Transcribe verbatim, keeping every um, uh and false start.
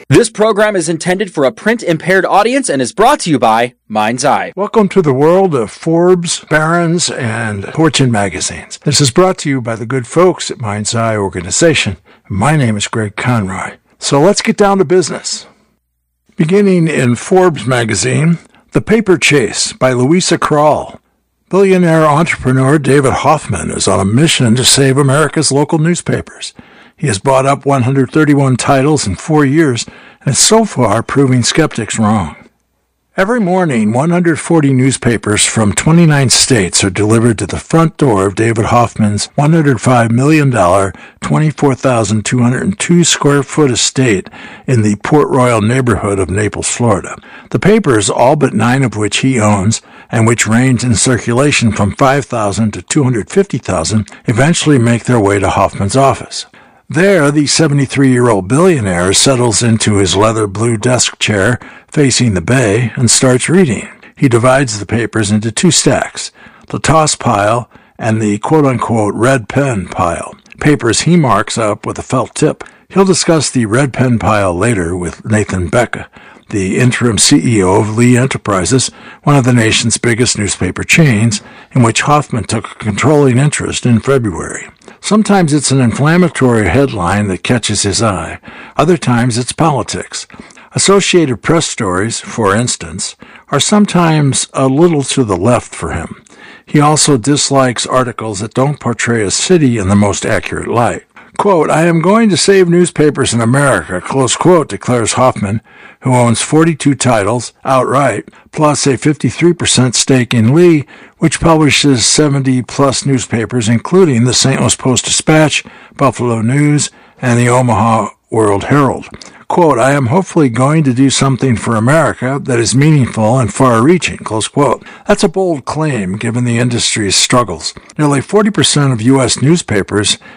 This program is intended for a print-impaired audience and is brought to you by Mind's Eye. Welcome to the world of Forbes, Barron's, and Fortune magazines. This is brought to you by the good folks at Mind's Eye organization. My name is Greg Conroy. So let's get down to business. Beginning in Forbes magazine, The Paper Chase by Louisa Kroll. Billionaire entrepreneur David Hoffman is on a mission to save America's local newspapers. He has bought up one hundred thirty-one titles in four years and is so far proving skeptics wrong. Every morning, one hundred forty newspapers from twenty-nine states are delivered to the front door of David Hoffman's one hundred five million dollars, twenty-four thousand two hundred two square foot estate in the Port Royal neighborhood of Naples, Florida. The papers, all but nine of which he owns, and which range in circulation from five thousand to two hundred fifty thousand, eventually make their way to Hoffman's office. There, the seventy-three-year-old billionaire settles into his leather blue desk chair facing the bay and starts reading. He divides the papers into two stacks, the toss pile and the quote-unquote red pen pile, papers he marks up with a felt tip. He'll discuss the red pen pile later with Nathan Becca, the interim C E O of Lee Enterprises, one of the nation's biggest newspaper chains, in which Hoffman took a controlling interest in February. Sometimes it's an inflammatory headline that catches his eye. Other times it's politics. Associated Press stories, for instance, are sometimes a little to the left for him. He also dislikes articles that don't portray a city in the most accurate light. Quote, I am going to save newspapers in America, close quote, declares Hoffman, who owns forty-two titles outright, plus a fifty-three percent stake in Lee, which publishes seventy-plus newspapers, including the Saint Louis Post-Dispatch, Buffalo News, and the Omaha World Herald. Quote, I am hopefully going to do something for America that is meaningful and far-reaching, close quote. That's a bold claim, given the industry's struggles. Nearly forty percent of U S newspapers